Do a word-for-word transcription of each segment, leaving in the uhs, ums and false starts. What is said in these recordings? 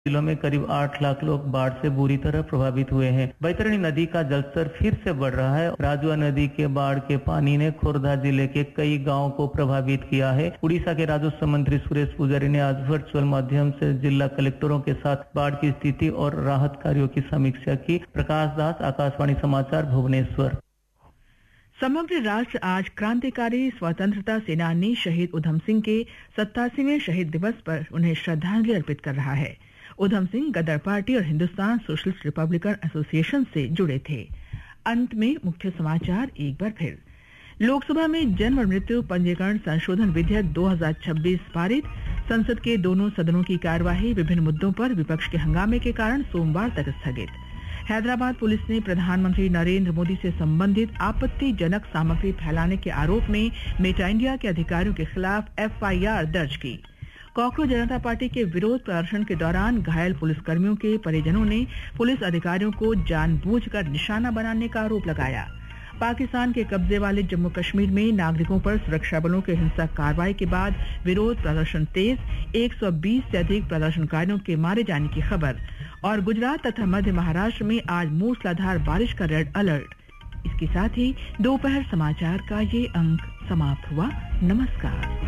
जिलों में करीब आठ लाख लोग बाढ़ से बुरी तरह प्रभावित हुए हैं। बैतरणी नदी का जलस्तर फिर से बढ़ रहा है। राजुआ नदी के बाढ़ के पानी ने खोर्धा जिले के कई गांवों को प्रभावित किया है। उड़ीसा के राजस्व मंत्री सुरेश पुजारी ने आज वर्चुअल माध्यम से जिला कलेक्टरों के साथ बाढ़ की स्थिति और राहत कार्यों की समीक्षा की। प्रकाश दास, आकाशवाणी समाचार, भुवनेश्वर। समग्र राष्ट्र आज क्रांतिकारी स्वतंत्रता सेनानी शहीद उधम सिंह के सत्तासीवें शहीद दिवस पर उन्हें श्रद्धांजलि अर्पित कर रहा है। उधम सिंह गदर पार्टी और हिंदुस्तान सोशलिस्ट रिपब्लिकन एसोसिएशन से जुड़े थे। अंत में मुख्य समाचार एक बार फिर। लोकसभा में जन्म और मृत्यु पंजीकरण संशोधन विधेयक दो हज़ार छब्बीस पारित। संसद के दोनों सदनों की कार्यवाही विभिन्न मुद्दों पर विपक्ष के हंगामे के कारण सोमवार तक स्थगित। हैदराबाद पुलिस ने प्रधानमंत्री नरेंद्र मोदी से संबंधित आपत्तिजनक सामग्री फैलाने के आरोप में मेटा इंडिया के अधिकारियों के खिलाफ एफ आई आर दर्ज की। कॉकरोच जनता पार्टी के विरोध प्रदर्शन के दौरान घायल पुलिसकर्मियों के परिजनों ने पुलिस अधिकारियों को जानबूझकर निशाना बनाने का आरोप लगाया। पाकिस्तान के कब्जे वाले जम्मू कश्मीर में नागरिकों पर सुरक्षा बलों के हिंसक कार्रवाई के बाद विरोध प्रदर्शन तेज। एक सौ बीस से अधिक प्रदर्शनकारियों के मारे जाने की खबर। और गुजरात तथा मध्य महाराष्ट्र में आज मूसलाधार बारिश का रेड अलर्ट। इसके साथ ही दोपहर समाचार का ये अंक समाप्त हुआ। नमस्कार।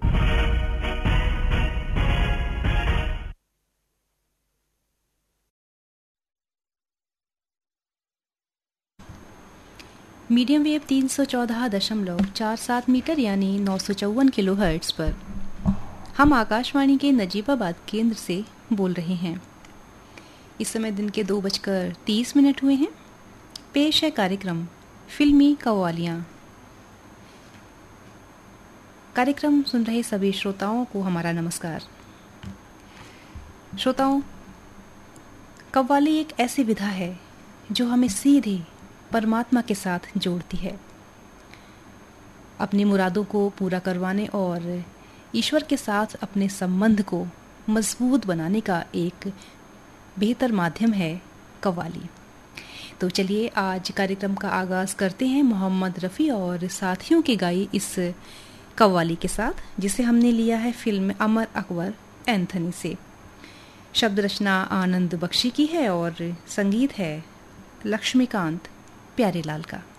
मीडियम वेव तीन सौ चौदह दशमलव चार सात मीटर यानी नौ सौ चौवन किलो हर्ट्ज पर हम आकाशवाणी के नजीबाबाद केंद्र से बोल रहे हैं। इस समय दिन के दो बजकर तीस मिनट हुए हैं। पेश है कार्यक्रम फिल्मी कव्वालियाँ। कार्यक्रम सुन रहे सभी श्रोताओं को हमारा नमस्कार। श्रोताओं, कव्वाली एक ऐसी विधा है जो हमें सीधे परमात्मा के साथ जोड़ती है। अपनी मुरादों को पूरा करवाने और ईश्वर के साथ अपने संबंध को मजबूत बनाने का एक बेहतर माध्यम है कव्वाली। तो चलिए आज कार्यक्रम का आगाज करते हैं मोहम्मद रफ़ी और साथियों की गाई इस कव्वाली के साथ, जिसे हमने लिया है फिल्म अमर अकबर एंथनी से। शब्द रचना आनंद बख्शी की है और संगीत है लक्ष्मीकांत प्यारेलाल का।